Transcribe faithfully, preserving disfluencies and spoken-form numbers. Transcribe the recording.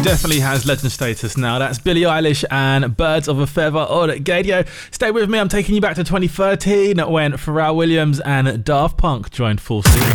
She definitely has legend status now. That's Billie Eilish and Birds of a Feather on Gadio. Stay with me, I'm taking you back to twenty thirteen when Pharrell Williams and Daft Punk joined forces.